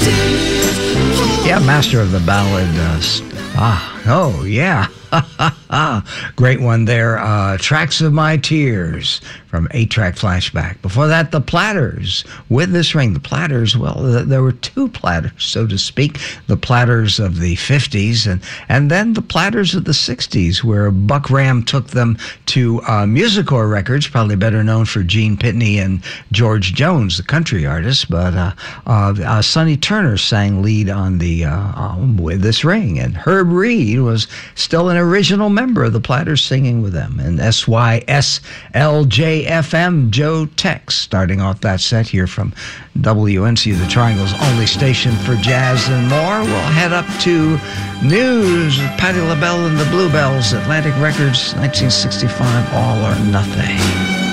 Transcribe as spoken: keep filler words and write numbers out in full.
Yeah, master of the ballad. Uh, ah, oh, yeah. Great one there. Uh, Tracks of My Tears from eight-track Flashback. Before that, The Platters, With This Ring. The Platters, well, th- there were two Platters, so to speak. The Platters of the fifties and, and then the Platters of the sixties, where Buck Ram took them to uh, Musicorps Records, probably better known for Gene Pitney and George Jones, the country artist. But uh, uh, uh, Sonny Turner sang lead on the uh, um, With This Ring. And Herb Reed was still an original member of the Platters singing with them. And S Y S L J F M, Joe Tex, starting off that set here from W N C, the Triangle's only station for jazz and more. We'll head up to news with Patti LaBelle and the Bluebells, Atlantic Records, nineteen sixty-five, All or Nothing.